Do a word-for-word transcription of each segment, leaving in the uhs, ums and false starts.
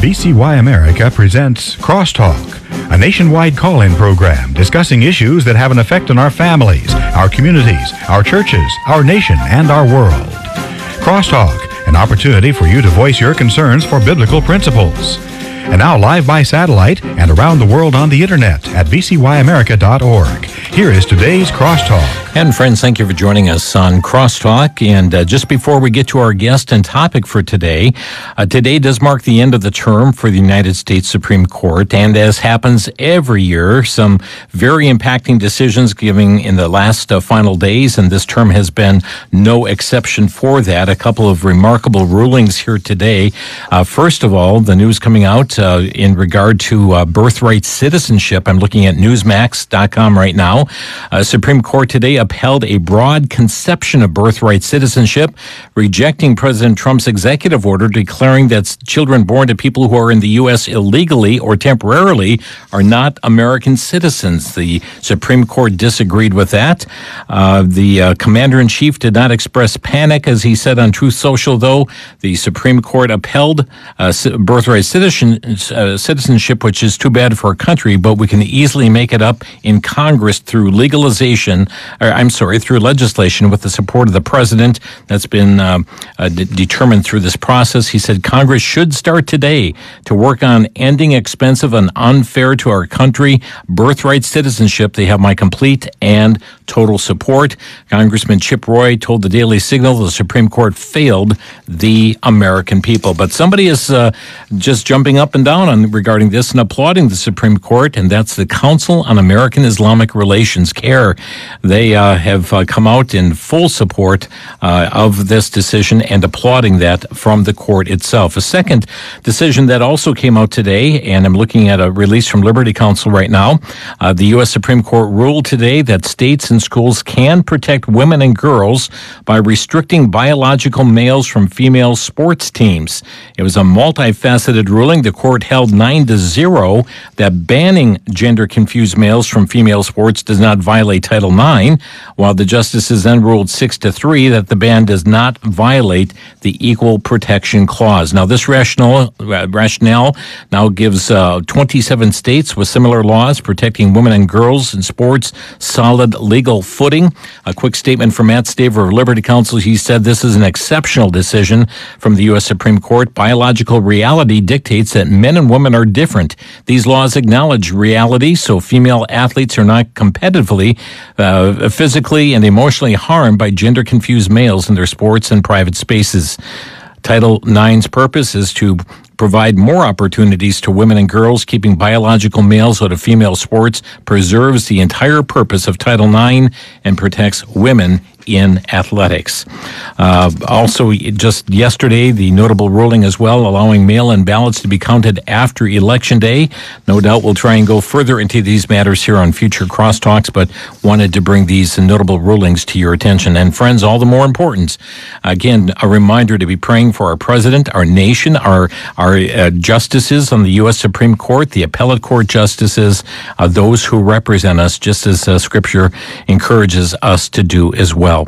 V C Y America presents Crosstalk, a nationwide call-in program discussing issues that have an effect on our families, our communities, our churches, our nation, and our world. Crosstalk, an opportunity for you to voice your concerns for biblical principles. And now live by satellite and around the world on the internet at v c y america dot org. Here is today's Crosstalk. And friends, thank you for joining us on Crosstalk. And uh, just before we get to our guest and topic for today, uh, today does mark the end of the term for the United States Supreme Court. And as happens every year, some very impacting decisions given in the last uh, final days, and this term has been no exception for that. A couple of remarkable rulings here today. Uh, first of all, the news coming out uh, in regard to uh, birthright citizenship. I'm looking at newsmax dot com right now. Uh, Supreme Court today upheld a broad conception of birthright citizenship, rejecting President Trump's executive order declaring that children born to people who are in the U S illegally or temporarily are not American citizens. The Supreme Court disagreed with that. Uh, the uh, commander-in-chief did not express panic, as he said on Truth Social, though. The Supreme Court upheld uh, birthright citizen, uh, citizenship, which is too bad for our country, but we can easily make it up in Congress through legalization, or I'm sorry, through legislation with the support of the president. That's been uh, uh, d- determined through this process. He said Congress should start today to work on ending expensive and unfair to our country birthright citizenship. They have my complete and total support. Congressman Chip Roy told the Daily Signal the Supreme Court failed the American people. But somebody is uh, just jumping up and down on regarding this and applauding the Supreme Court, and that's the Council on American Islamic Relations, CAIR. They uh, have uh, come out in full support uh, of this decision and applauding that from the court itself. A second decision that also came out today, and I'm looking at a release from Liberty Counsel right now. Uh, the U S Supreme Court ruled today that states and schools can protect women and girls by restricting biological males from female sports teams. It was a multifaceted ruling. The court held nine to zero that banning gender-confused males from female sports does not violate Title nine, while the justices then ruled six to three that the ban does not violate the Equal Protection Clause. Now, this rationale, uh, rationale now gives uh, twenty-seven states with similar laws protecting women and girls in sports solid legal footing. A quick statement from Matt Staver of Liberty Counsel. He said this is an exceptional decision from the U S Supreme Court. Biological reality dictates that men and women are different. These laws acknowledge reality, so female athletes are not competitively, uh, physically, and emotionally harmed by gender-confused males in their sports and private spaces. Title nine's purpose is to provide more opportunities to women and girls. Keeping biological males out of female sports preserves the entire purpose of Title nine and protects women in athletics. Uh, also, just yesterday, the notable ruling as well, allowing mail-in ballots to be counted after Election Day. No doubt we'll try and go further into these matters here on future crosstalks, but wanted to bring these notable rulings to your attention. And friends, all the more important, again, a reminder to be praying for our president, our nation, our, our uh, justices on the U S Supreme Court, the appellate court justices, uh, those who represent us, just as uh, Scripture encourages us to do as well.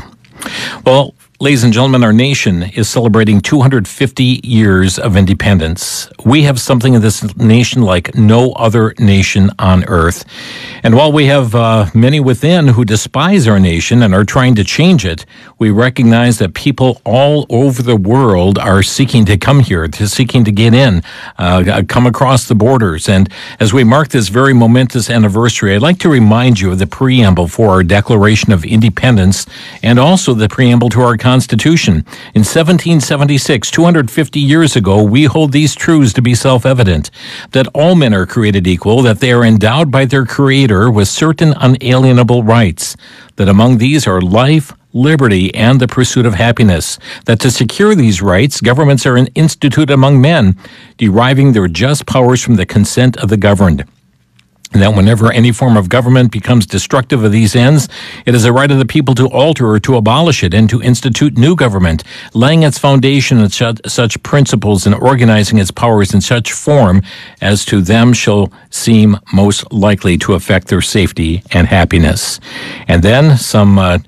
Well, ladies and gentlemen, our nation is celebrating two hundred fifty years of independence. We have something in this nation like no other nation on earth. And while we have uh, many within who despise our nation and are trying to change it, we recognize that people all over the world are seeking to come here, to seeking to get in, uh, come across the borders. And as we mark this very momentous anniversary, I'd like to remind you of the preamble for our Declaration of Independence and also the preamble to our Constitution. In seventeen seventy-six, two hundred fifty years ago, we hold these truths to be self-evident, that all men are created equal, that they are endowed by their Creator with certain unalienable rights, that among these are life, liberty, and the pursuit of happiness, that to secure these rights, governments are instituted among men, deriving their just powers from the consent of the governed. And that whenever any form of government becomes destructive of these ends, it is the right of the people to alter or to abolish it and to institute new government, laying its foundation on such, such principles and organizing its powers in such form as to them shall seem most likely to affect their safety and happiness. And then some uh,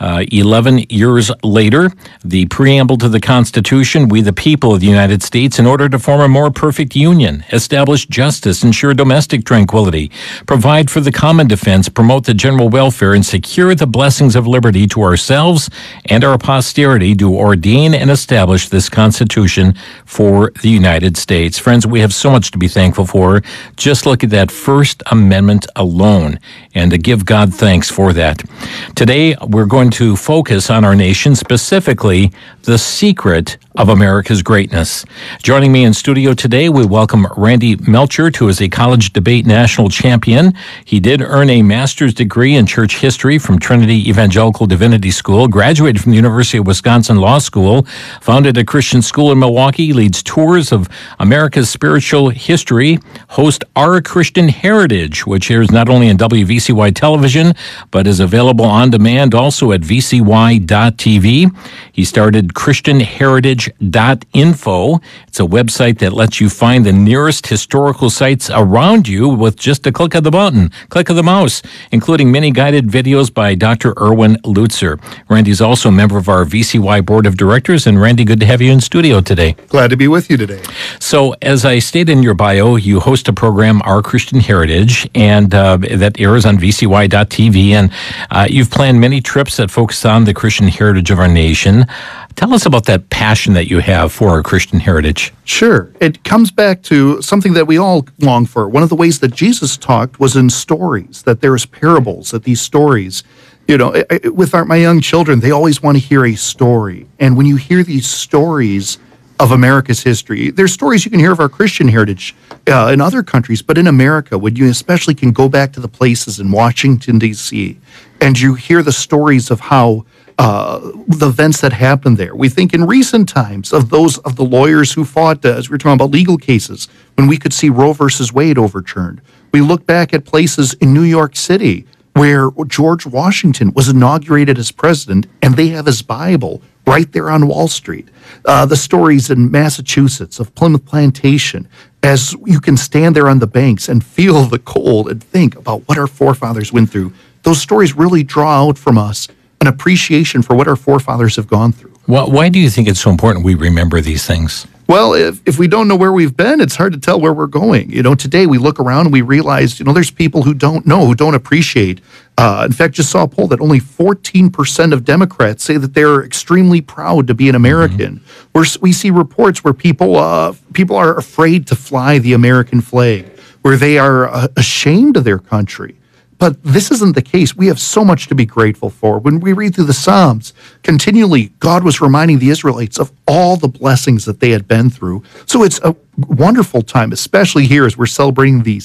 Uh, Eleven years later, the preamble to the Constitution, we the people of the United States, in order to form a more perfect union, establish justice, ensure domestic tranquility, provide for the common defense, promote the general welfare, and secure the blessings of liberty to ourselves and our posterity, do ordain and establish this Constitution for the United States. Friends, we have so much to be thankful for. Just look at that First Amendment alone, and to give God thanks for that. Today, we're going to focus on our nation, specifically the secret of America's greatness. Joining me in studio today, we welcome Randy Melchert, who is a college debate national champion. He did earn a master's degree in church history from Trinity Evangelical Divinity School, graduated from the University of Wisconsin Law School, founded a Christian school in Milwaukee, leads tours of America's spiritual history, hosts Our Christian Heritage, which airs not only on W V C Y television, but is available on demand also at v c y dot t v. He started Christian Heritage dot info. It's a website that lets you find the nearest historical sites around you with just a click of the button, click of the mouse, including many guided videos by Doctor Erwin Lutzer. Randy's also a member of our V C Y Board of Directors. And Randy, good to have you in studio today. Glad to be with you today. So, as I stated in your bio, you host a program, Our Christian Heritage, and uh, that airs on v c y dot t v. And uh, you've planned many trips that focus on the Christian heritage of our nation. Tell us about that passion that you have for our Christian heritage. Sure. It comes back to something that we all long for. One of the ways that Jesus talked was in stories, that there's parables, that these stories, you know, with our, my young children, they always want to hear a story. And when you hear these stories of America's history, there's stories you can hear of our Christian heritage uh, in other countries, but in America, when you especially can go back to the places in Washington, D C, and you hear the stories of how Uh, the events that happened there. We think in recent times of those of the lawyers who fought, uh, as we were talking about legal cases, when we could see Roe versus Wade overturned. We look back at places in New York City where George Washington was inaugurated as president, and they have his Bible right there on Wall Street. Uh, the stories in Massachusetts of Plymouth Plantation, as you can stand there on the banks and feel the cold and think about what our forefathers went through. Those stories really draw out from us an appreciation for what our forefathers have gone through. Why, why do you think it's so important we remember these things? Well, if, if we don't know where we've been, it's hard to tell where we're going. You know, today we look around and we realize, you know, there's people who don't know, who don't appreciate. Uh, in fact, just saw a poll that only fourteen percent of Democrats say that they're extremely proud to be an American. Mm-hmm. We're, we see reports where people uh, people are afraid to fly the American flag, where they are uh, ashamed of their country. But this isn't the case. We have so much to be grateful for. When we read through the Psalms, continually God was reminding the Israelites of all the blessings that they had been through. So it's a wonderful time, especially here as we're celebrating the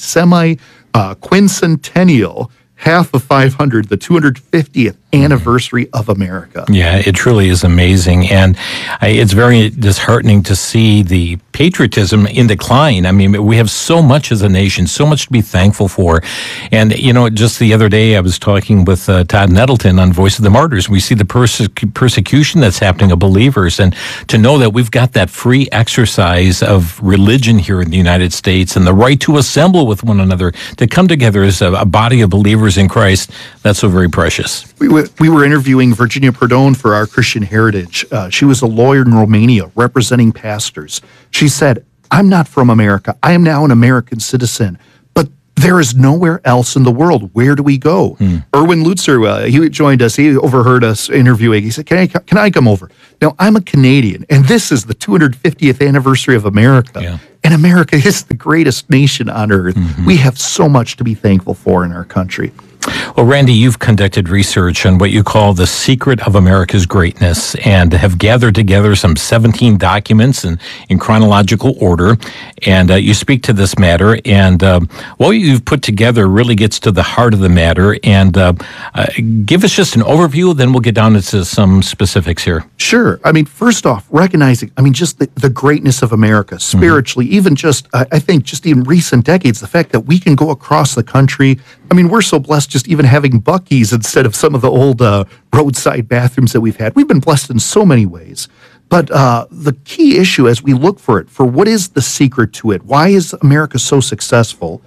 semi-quincentennial, uh, half of five hundred, the two hundred fiftieth anniversary of America. Yeah, it truly is amazing. And I, it's very disheartening to see the patriotism in decline. I mean, we have so much as a nation, so much to be thankful for. And, you know, just the other day, I was talking with uh, Todd Nettleton on Voice of the Martyrs. We see the perse- persecution that's happening of believers. And to know that we've got that free exercise of religion here in the United States and the right to assemble with one another, to come together as a, a body of believers in Christ, that's so very precious. We, we were interviewing Virginia Perdone for Our Christian Heritage. Uh, she was a lawyer in Romania representing pastors. She said, I'm not from America. I am now an American citizen, but there is nowhere else in the world. Where do we go? Hmm. Erwin Lutzer, uh, he joined us. He overheard us interviewing. He said, can I, can I come over? Now, I'm a Canadian, and this is the two hundred fiftieth anniversary of America. Yeah. And America is the greatest nation on earth. Mm-hmm. We have so much to be thankful for in our country. Well, Randy, you've conducted research on what you call the secret of America's greatness and have gathered together some seventeen documents in, in chronological order. And uh, you speak to this matter. And uh, what you've put together really gets to the heart of the matter. And uh, uh, give us just an overview, then we'll get down into some specifics here. Sure. I mean, first off, recognizing, I mean, just the, the greatness of America spiritually, mm-hmm. even just, uh, I think, just in recent decades, the fact that we can go across the country. I mean, we're so blessed just even having Buc-ee's instead of some of the old uh, roadside bathrooms that we've had. We've been blessed in so many ways. But uh, the key issue as we look for it, for what is the secret to it? Why is America so successful?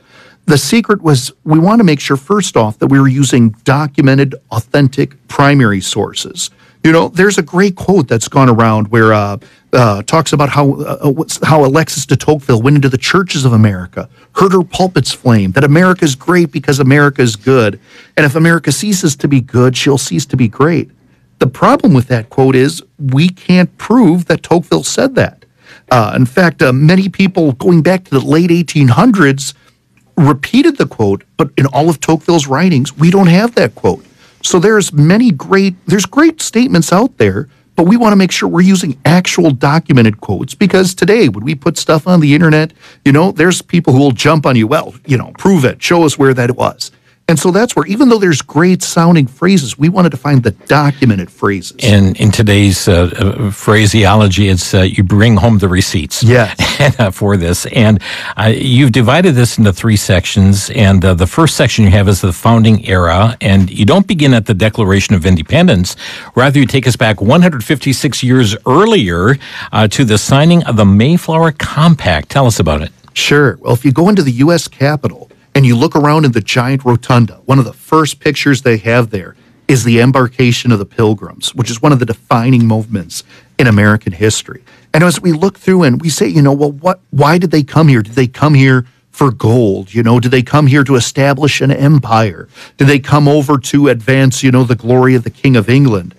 The secret was we want to make sure, first off, that we were using documented, authentic primary sources. You know, there's a great quote that's gone around where uh, uh, talks about how uh, how Alexis de Tocqueville went into the churches of America, heard her pulpits flame, that America is great because America is good. And if America ceases to be good, she'll cease to be great. The problem with that quote is we can't prove that Tocqueville said that. Uh, in fact, uh, many people going back to the late eighteen hundreds repeated the quote, but in all of Tocqueville's writings, we don't have that quote. So there's many great, there's great statements out there, but we want to make sure we're using actual documented quotes, because today when we put stuff on the internet, you know, there's people who will jump on you. Well, you know, prove it, show us where that was. And so that's where, even though there's great sounding phrases, we wanted to find the documented phrases. And in today's uh, uh, phraseology, it's uh, you bring home the receipts. Yes. for this. And uh, you've divided this into three sections. And uh, the first section you have is the founding era. And you don't begin at the Declaration of Independence. Rather, you take us back one hundred fifty-six years earlier uh, to the signing of the Mayflower Compact. Tell us about it. Sure. Well, if you go into the U S Capitol, and you look around in the giant rotunda, one of the first pictures they have there is the embarkation of the Pilgrims, which is one of the defining movements in American history. And as we look through and we say, you know, well, what? Why did they come here? Did they come here for gold? You know, did they come here to establish an empire? Did they come over to advance, you know, the glory of the King of England?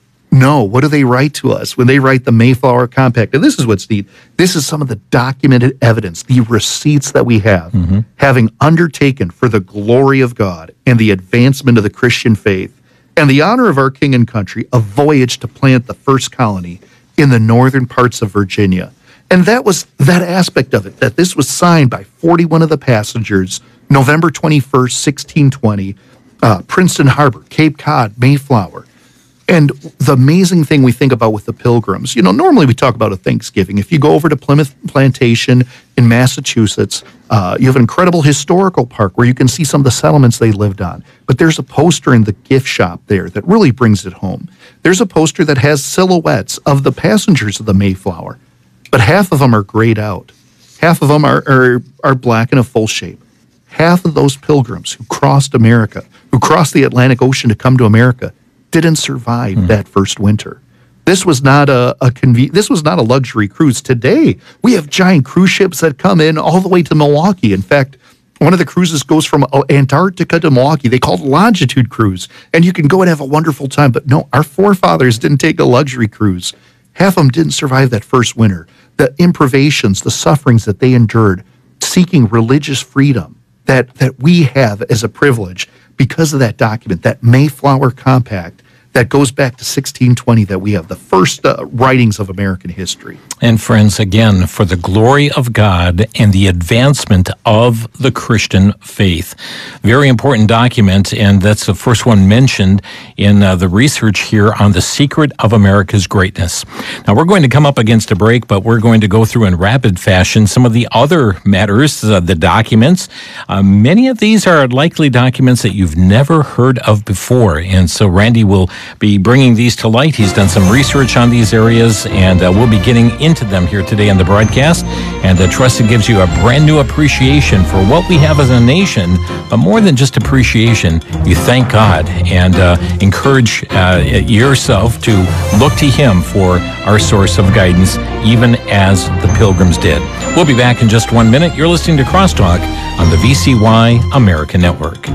No. What do they write to us when they write the Mayflower Compact? And this is what's neat. This is some of the documented evidence, the receipts that we have, mm-hmm. having undertaken for the glory of God and the advancement of the Christian faith and the honor of our king and country, a voyage to plant the first colony in the northern parts of Virginia. And that was that aspect of it, that this was signed by forty-one of the passengers, November twenty-first, sixteen twenty, uh, Princeton Harbor, Cape Cod, Mayflower. And the amazing thing we think about with the Pilgrims, you know, normally we talk about a Thanksgiving. If you go over to Plymouth Plantation in Massachusetts, uh, you have an incredible historical park where you can see some of the settlements they lived on. But there's a poster in the gift shop there that really brings it home. There's a poster that has silhouettes of the passengers of the Mayflower, but half of them are grayed out. Half of them are, are, are black in a full shape. Half of those pilgrims who crossed America, who crossed the Atlantic Ocean to come to America, didn't survive mm. that first winter. This was not a, a conven- This was not a luxury cruise. Today, we have giant cruise ships that come in all the way to Milwaukee. In fact, one of the cruises goes from Antarctica to Milwaukee. They call it Longitude Cruise, and you can go and have a wonderful time. But no, our forefathers didn't take a luxury cruise. Half of them didn't survive that first winter. The imprivations, the sufferings that they endured, seeking religious freedom that, that we have as a privilege because of that document, that Mayflower Compact, that goes back to sixteen twenty, that we have the first uh, writings of American history. And friends, again, for the glory of God and the advancement of the Christian faith. Very important document, and that's the first one mentioned in uh, the research here on the secret of America's greatness. Now, we're going to come up against a break, but we're going to go through in rapid fashion some of the other matters, uh, the documents. Uh, many of these are likely documents that you've never heard of before, and so Randy will be bringing these to light. He's done some research on these areas, and uh, we'll be getting into them here today on the broadcast. And uh, trust it gives you a brand new appreciation for what we have as a nation, but more than just appreciation, you thank God and uh, encourage uh, yourself to look to Him for our source of guidance, even as the Pilgrims did. We'll be back in just one minute. You're listening to Crosstalk on the V C Y America Network.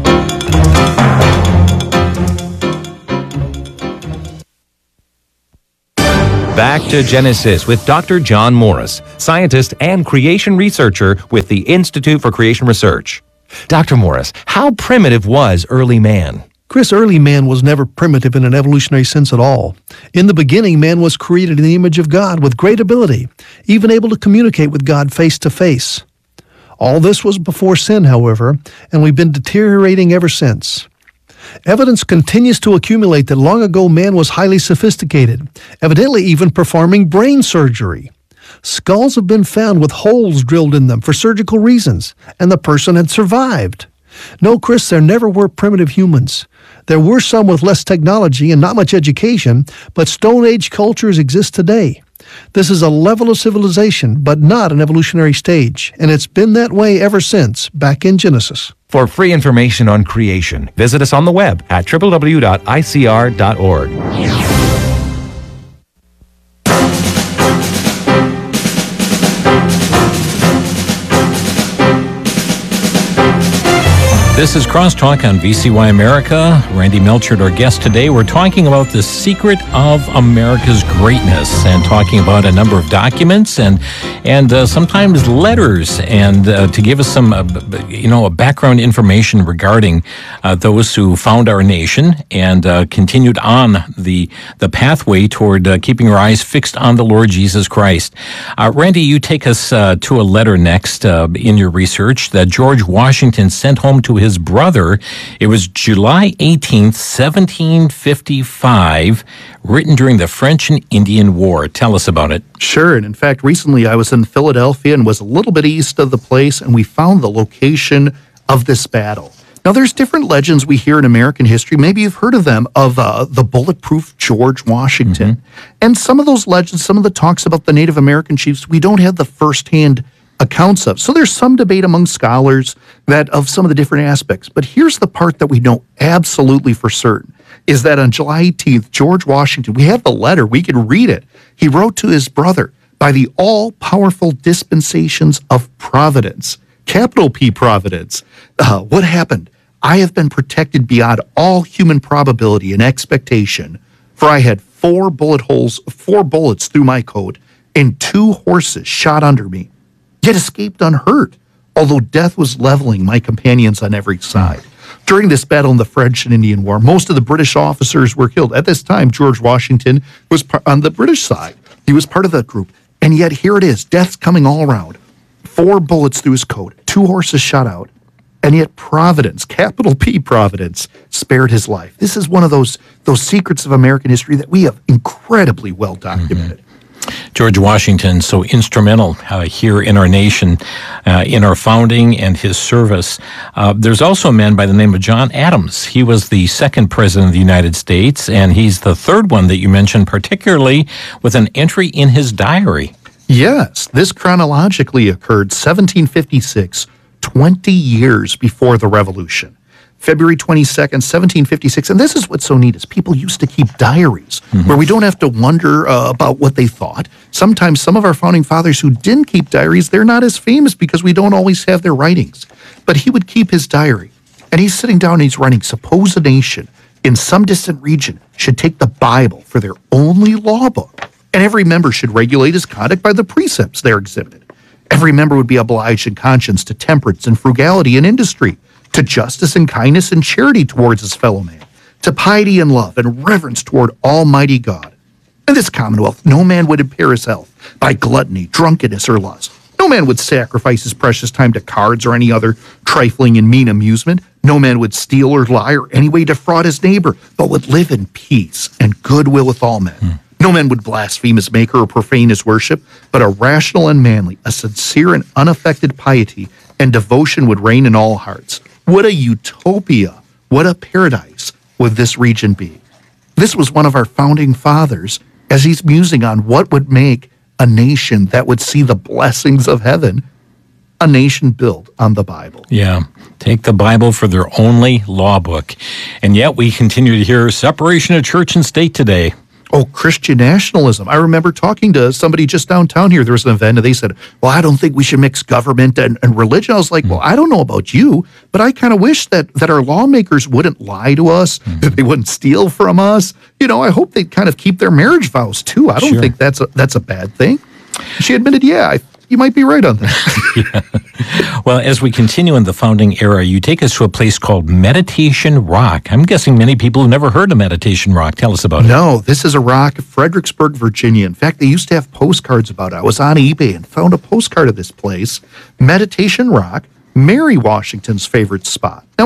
Back to Genesis with Doctor John Morris, scientist and creation researcher with the Institute for Creation Research. Doctor Morris, how primitive was early man? Chris, early man was never primitive in an evolutionary sense at all. In the beginning, man was created in the image of God with great ability, even able to communicate with God face to face. All this was before sin, however, and we've been deteriorating ever since. Evidence continues to accumulate that long ago man was highly sophisticated, evidently even performing brain surgery. Skulls have been found with holes drilled in them for surgical reasons, and the person had survived. No, Chris, there never were primitive humans. There were some with less technology and not much education, but Stone Age cultures exist today. This is a level of civilization, but not an evolutionary stage, and it's been that way ever since, back in Genesis. For free information on creation, visit us on the web at w w w dot i c r dot org. This is Crosstalk on V C Y America. Randy Melchert, our guest today. We're talking about the secret of America's greatness and talking about a number of documents and and uh, sometimes letters, and uh, to give us some, uh, you know, background information regarding uh, those who found our nation and uh, continued on the the pathway toward uh, keeping our eyes fixed on the Lord Jesus Christ. Uh, Randy, you take us uh, to a letter next uh, in your research that George Washington sent home to his his brother. It was July eighteenth, seventeen fifty-five, written during the French and Indian War. Tell us about it. Sure. And in fact, recently I was in Philadelphia and was a little bit east of the place, and we found the location of this battle. Now, there's different legends we hear in American history. Maybe you've heard of them, of uh, the bulletproof George Washington. Mm-hmm. And some of those legends, some of the talks about the Native American chiefs, we don't have the firsthand accounts of. So there's some debate among scholars that of some of the different aspects. But here's the part that we know absolutely for certain, is that on July eighteenth, George Washington, we have the letter, we can read it. He wrote to his brother, by the all-powerful dispensations of Providence, capital P Providence. Uh, what happened? I have been protected beyond all human probability and expectation, for I had four bullet holes, four bullets through my coat, and two horses shot under me, yet escaped unhurt, although death was leveling my companions on every side. During this battle in the French and Indian War, most of the British officers were killed. At this time, George Washington was on the British side. He was part of that group. And yet here it is, death's coming all around. Four bullets through his coat, two horses shot out, and yet Providence, capital P Providence, spared his life. This is one of those, those secrets of American history that we have incredibly well documented. Mm-hmm. George Washington, so instrumental uh, here in our nation, uh, in our founding and his service. Uh, there's also a man by the name of John Adams. He was the second president of the United States, and he's the third one that you mentioned, particularly with an entry in his diary. Yes, this chronologically occurred seventeen fifty-six, twenty years before the Revolution. February twenty-second, seventeen fifty-six. And this is what's so neat is people used to keep diaries mm-hmm. where we don't have to wonder uh, about what they thought. Sometimes some of our founding fathers who didn't keep diaries, they're not as famous because we don't always have their writings. But he would keep his diary. And he's sitting down and he's writing, suppose a nation in some distant region should take the Bible for their only law book, and every member should regulate his conduct by the precepts there exhibited. Every member would be obliged in conscience to temperance and frugality and industry, to justice and kindness and charity towards his fellow man, to piety and love and reverence toward Almighty God. In this commonwealth, no man would impair his health by gluttony, drunkenness, or lust. No man would sacrifice his precious time to cards or any other trifling and mean amusement. No man would steal or lie or any way defraud his neighbor, but would live in peace and goodwill with all men. Hmm. No man would blaspheme his maker or profane his worship, but a rational and manly, a sincere and unaffected piety and devotion would reign in all hearts. What a utopia, what a paradise would this region be. This was one of our founding fathers as he's musing on what would make a nation that would see the blessings of heaven, a nation built on the Bible. Yeah, take the Bible for their only law book. And yet we continue to hear separation of church and state today. Oh, Christian nationalism. I remember talking to somebody just downtown here. There was an event, and they said, well, I don't think we should mix government and, and religion. I was like, mm-hmm. well, I don't know about you, but I kind of wish that, that our lawmakers wouldn't lie to us, mm-hmm. that they wouldn't steal from us. You know, I hope they kind of keep their marriage vows, too. I don't sure. think that's a, that's a bad thing. She admitted, yeah, I, you might be right on that. yeah. Well, as we continue in the founding era, you take us to a place called Meditation Rock. I'm guessing many people have never heard of Meditation Rock. Tell us about it. No, this is a rock, Fredericksburg, Virginia. In fact, they used to have postcards about it. I was on eBay and found a postcard of this place, Meditation Rock, Mary Washington's favorite spot. Now,